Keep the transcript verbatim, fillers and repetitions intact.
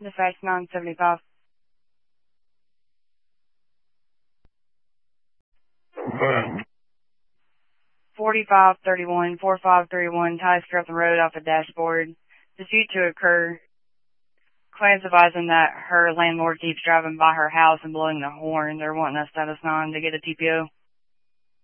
Dispatch nine seventy-five. forty-five thirty-one, forty-five thirty-one, ties up the road off the dashboard. Dispute to occur. Client's advising that her landlord keeps driving by her house and blowing the horn. They're wanting a status nine to get a T P O.